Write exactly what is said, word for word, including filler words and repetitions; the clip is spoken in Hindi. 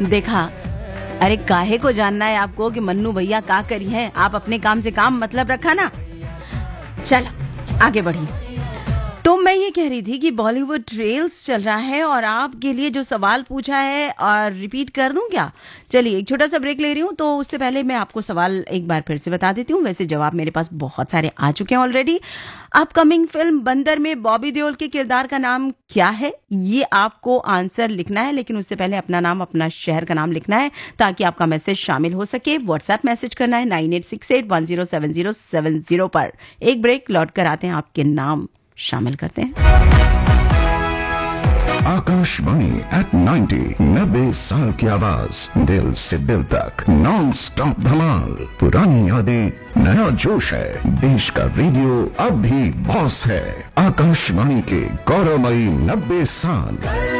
देखा, अरे काहे को जानना है आपको कि मन्नू भैया का करी है? आप अपने काम से काम मतलब रखा ना। चल आगे बढ़ी। तो मैं ये कह रही थी कि बॉलीवुड ट्रेल्स चल रहा है और आपके लिए जो सवाल पूछा है और रिपीट कर दूं क्या? चलिए एक छोटा सा ब्रेक ले रही हूँ, तो उससे पहले मैं आपको सवाल एक बार फिर से बता देती हूँ। वैसे जवाब मेरे पास बहुत सारे आ चुके हैं ऑलरेडी। अपकमिंग फिल्म बंदर में बॉबी देओल के किरदार का नाम क्या है? ये आपको आंसर लिखना है, लेकिन उससे पहले अपना नाम, अपना शहर का नाम लिखना है ताकि आपका मैसेज शामिल हो सके। व्हाट्सएप मैसेज करना है nine eight six eight one zero seven zero seven zero पर। एक ब्रेक, लौट कर आते हैं, आपके नाम शामिल करते हैं। आकाशवाणी एट नाइन्टी, नब्बे साल की आवाज, दिल से दिल तक, नॉन स्टॉप धमाल। पुरानी यादें, नया जोश है, देश का रेडियो अब भी बॉस है। आकाशवाणी के गौरवमयी नब्बे साल।